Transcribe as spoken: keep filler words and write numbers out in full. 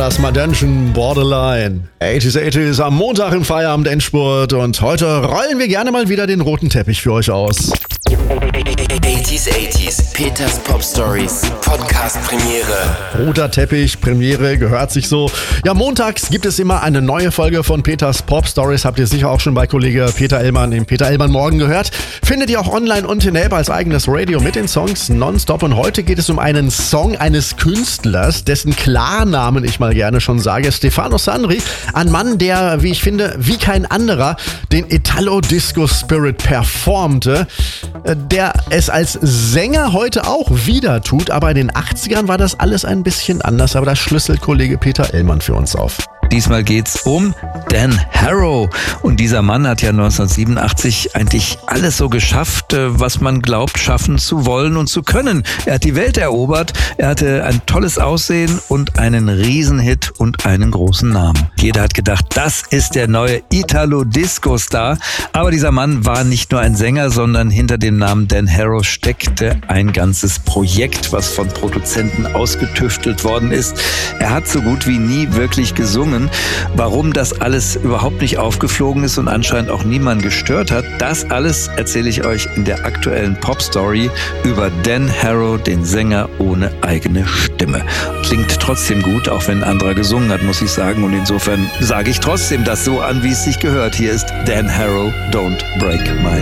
das Madenchen Borderline. achtziger, achtziger am Montag im Feierabend Endspurt und heute rollen wir gerne mal wieder den roten Teppich für euch aus. achtziger, achtziger, Peters Pop Stories, Podcast Premiere. Roter Teppich, Premiere, gehört sich so. Ja, montags gibt es immer eine neue Folge von Peters Pop Stories. Habt ihr sicher auch schon bei Kollege Peter Ellmann im Peter Ellmann Morgen gehört. Findet ihr auch online und in der App als eigenes Radio mit den Songs nonstop. Und heute geht es um einen Song eines Künstlers, dessen Klarnamen ich mal gerne schon sage. Stefano Sandri, ein Mann, der, wie ich finde, wie kein anderer, den Italo-Disco-Spirit performte, der es als Sänger heute auch wieder tut, aber in den achtzigern war das alles ein bisschen anders, aber das schlüsselt Kollege Peter Ellmann für uns auf. Diesmal geht's um Dan Harrow. Und dieser Mann hat ja neunzehnhundertsiebenundachtzig eigentlich alles so geschafft, was man glaubt, schaffen zu wollen und zu können. Er hat die Welt erobert, er hatte ein tolles Aussehen und einen Riesenhit und einen großen Namen. Jeder hat gedacht, das ist der neue Italo-Disco-Star. Aber dieser Mann war nicht nur ein Sänger, sondern hinter dem Namen Dan Harrow steckte ein ganzes Projekt, was von Produzenten ausgetüftelt worden ist. Er hat so gut wie nie wirklich gesungen. Warum das alles überhaupt nicht aufgeflogen ist und anscheinend auch niemand gestört hat, das alles erzähle ich euch in der aktuellen Pop-Story über Dan Harrow, den Sänger ohne eigene Stimme. Klingt trotzdem gut, auch wenn ein anderer gesungen hat, muss ich sagen. Und insofern sage ich trotzdem das so an, wie es sich gehört. Hier ist Dan Harrow, Don't Break My